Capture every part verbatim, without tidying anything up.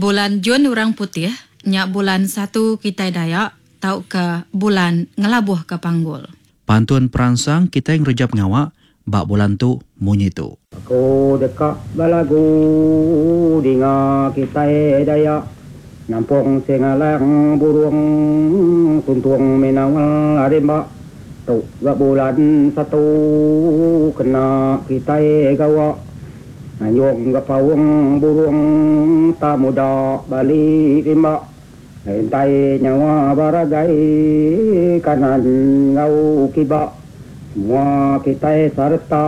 Bulan Jun orang putih, nya bulan satu kita Dayak, tau ke bulan ngelabuh ke panggul. Pantun perangsang kita yang rejap ngawak, bak bulan tu munyi tu. Aku dekat balagu dinga kita Dayak, nampung singalang burung tuntung minawal arimba. Tu bak bulan satu kena kita gawa. Yung gapawang burung tak muda balik rimba. Hintay nyawa baragay kanan ngau kiba. Semua kita serta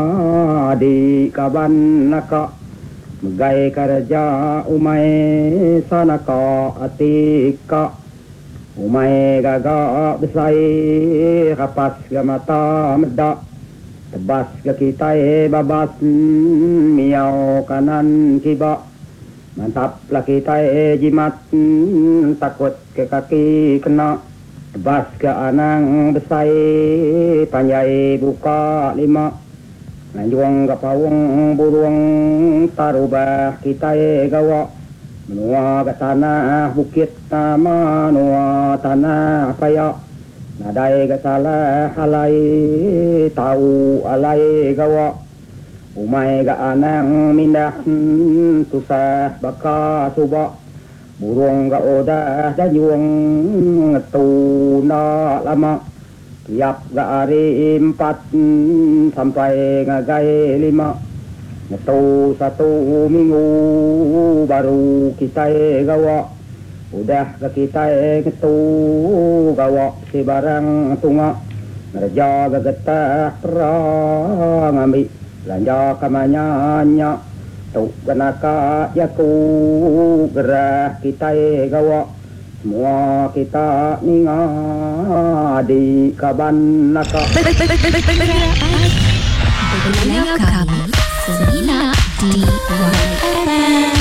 di kaban naka. Megay kerja umay sanaka atika. Umay gaga besay kapas gamata medak. Tebas ke kita babas miau kanan kiba. Mantaplah kita jimat takut ke kaki kena. Tebas ke anang besai panjai buka lima. Nanjuang ke pawang burung tarubah kita gawa. Menua ke tanah bukit nama nua tanah payak. Nadai ke salah alai tahu alai gawa. Umay ke anang mindah susah baka suba. Burung ke odah danyuang ngetu na lama. Tiap ke hari empat sampai ngagai lima. Ngetu satu minggu baru kita gawa. Udah ke kita ngetu gawa si barang tunga. Ngerja ke getah perang ambil belanja kamanyanya. Tu kenaka yaku gerah kita gawa. Semua kita ninga di kaban naka. Dengar kami Serina di Y F M.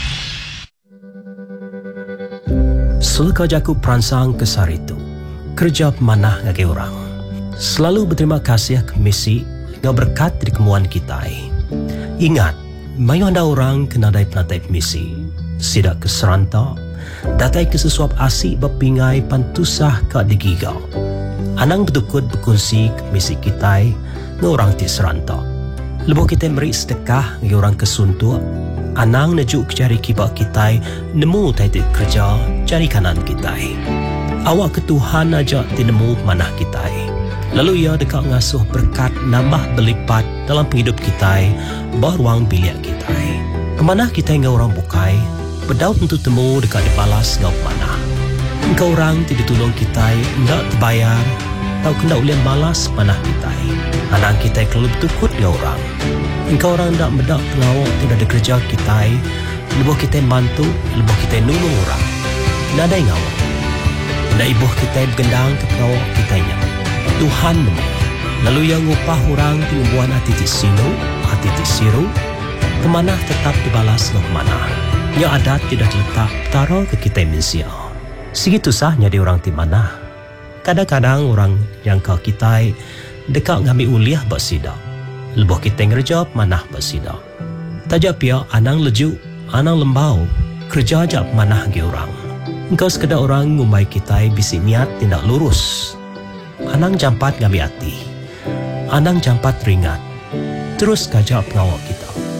Sulka jaku perangsang kesar itu kerja pemanah ngage orang. Selalu berterima kasih ke misi ngau berkat dari kemuan kita. Ingat, mayu anda orang kena dai penatai misi. Sidak ke seranta, datai ke sesuap asik berpingai pantusah ke digigau. Anang betukut berkongsi ke misi kita ngau orang ti seranta. Lebuh kita beri sedekah ngage orang kesuntuk. Anang nejuk cari kibak kita nemu titik kerja cari kanan kita. Awak ke Tuhan aja tinemu manah kita. Lalu ia dekat ngasuh berkat nambah berlipat dalam penghidup kita baruang biliak kita. Kemanah kita ngau orang bukai berdaut untuk temu dekat dibalas ngau mana. Engkau orang tidak tolong kita enggak terbayar tau kena ulian balas manah kita. Anang kita kalau bertukut ngau orang. Engkau orang tak medak pengawak tidak ada kerja kita. Lebuh kita bantu, lebuh kita nulung orang. Nada ngawak. Nada ibuh kita bergendang ke pengawak kita nya. Tuhan nemu. Lalu yang upah orang tinubuan hati ti sino, hati ti siru. Kemana tetap dibalas ke mana. Yang adat tidak letak taruh ke kita mensia. Segitu sahnya di orang ti mana. Kadang-kadang orang yang kau kita dekat ngambil uliah bersidak. Lebuh kita ngerjap manah bersidak. Tajak pia anang leju, anang lembau, kerja ajak manah ge orang. Engkau sekadar orang ngumai kita bisi niat tindak lurus. Anang jampat ngambil hati. Anang jampat ringat. Terus kajak pengawak